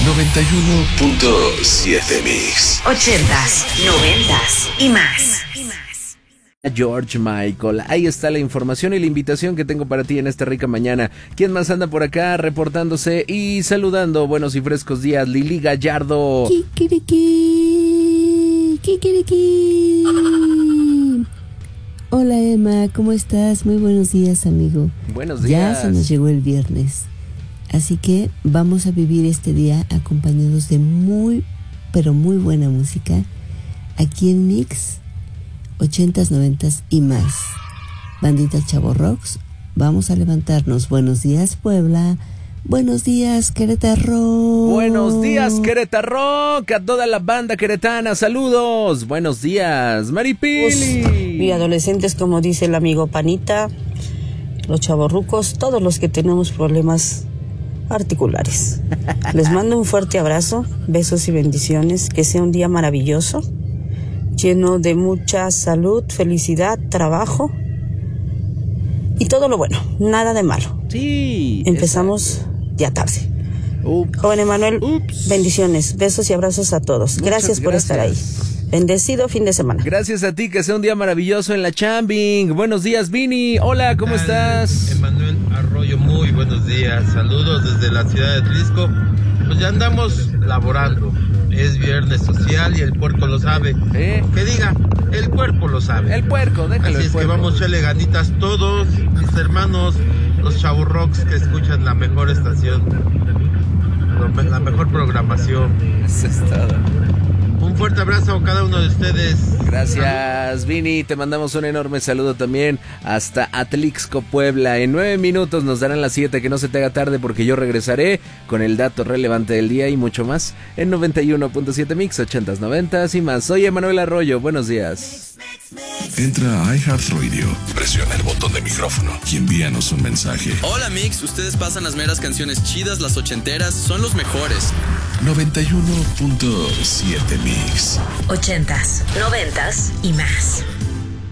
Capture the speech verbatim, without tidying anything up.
noventa y uno punto siete Mix. Ochentas, noventas y más. George Michael, ahí está la información y la invitación que tengo para ti en esta rica mañana. ¿Quién más anda por acá reportándose y saludando? Buenos y frescos días, Lili Gallardo. Kikiriki, kikiriki. Hola Emma, ¿cómo estás? Muy buenos días, amigo. Buenos días. Ya se nos llegó el viernes, así que vamos a vivir este día acompañados de muy, pero muy buena música aquí en Mix ochentas, noventas y más. Bandita Chavo Rocks, vamos a levantarnos. Buenos días, Puebla. Buenos días, Querétaro. Buenos días, Querétaro. A toda la banda queretana, saludos. Buenos días, Maripili. Y adolescentes, como dice el amigo Panita, los chavorrucos, todos los que tenemos problemas articulares. Les mando un fuerte abrazo, besos y bendiciones. Que sea un día maravilloso, lleno de mucha salud, felicidad, trabajo y todo lo bueno, nada de malo. Sí. Empezamos exacto. Ya tarde. Ups. Joven Emanuel, Ups. bendiciones, besos y abrazos a todos. Muchas gracias por gracias. estar ahí. Bendecido fin de semana. Gracias a ti, que sea un día maravilloso en la Chambing. Buenos días, Vini. Hola, ¿cómo estás? Emanuel Arroyo, muy buenos días. Saludos desde la ciudad de Tlisco. Pues ya andamos laborando. Es viernes social y el puerco lo sabe. ¿Eh? Que diga, el cuerpo lo sabe. El puerco, déjalo. Así el es puerco. que vamos a echarle ganitas todos, mis hermanos, los Chavo Rocks que escuchan la mejor estación, la mejor programación. Eso es todo. Un fuerte abrazo a cada uno de ustedes. Gracias, Vini. Te mandamos un enorme saludo también hasta Atlixco, Puebla. En nueve minutos nos darán las siete. Que no se te haga tarde porque yo regresaré con el dato relevante del día y mucho más en noventa y uno punto siete Mix, ochentas, noventas y más. Soy Emanuel Arroyo. Buenos días. Entra a iHeartRadio, presiona el botón de micrófono y envíanos un mensaje. Hola Mix, ustedes pasan las meras canciones chidas, las ochenteras, son los mejores. noventa y uno punto siete Mix. Ochentas, noventas y más.